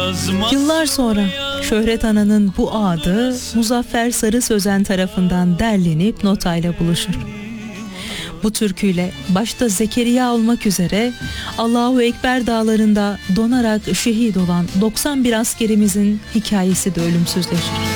Yıllar sonra Şöhret Ana'nın bu adı Muzaffer Sarı Sözen tarafından derlenip notayla buluşur. Bu türküyle başta Zekeriya olmak üzere Allahu Ekber dağlarında donarak şehit olan 91 askerimizin hikayesi de ölümsüzleşir.